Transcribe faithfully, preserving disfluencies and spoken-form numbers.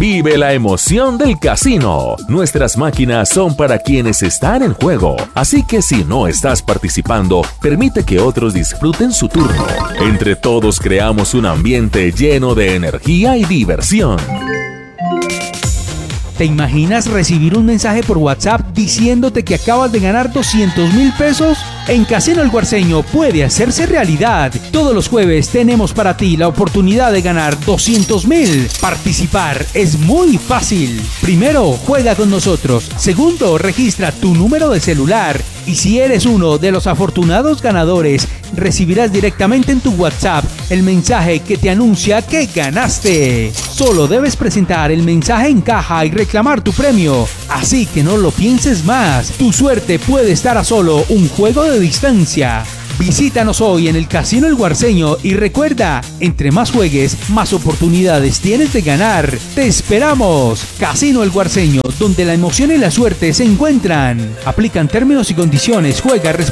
Vive la emoción del casino. Nuestras máquinas son para quienes están en juego, así que si no estás participando, permite que otros disfruten su turno. Entre todos creamos un ambiente lleno de energía y diversión. ¿Te imaginas recibir un mensaje por WhatsApp diciéndote que acabas de ganar doscientos mil pesos? En Casino El Guarceño puede hacerse realidad. Todos los jueves tenemos para ti la oportunidad de ganar doscientos mil. Participar es muy fácil. Primero, juega con nosotros. Segundo, registra tu número de celular. Y si eres uno de los afortunados ganadores, recibirás directamente en tu WhatsApp el mensaje que te anuncia que ganaste. Solo debes presentar el mensaje en caja y reclamar tu premio. Así que no lo pienses más. Tu suerte puede estar a solo un juego de distancia. Visítanos hoy en el Casino El Guarceño y recuerda, entre más juegues, más oportunidades tienes de ganar. ¡Te esperamos! Casino El Guarceño, donde la emoción y la suerte se encuentran. Aplican términos y condiciones. Juega responsablemente.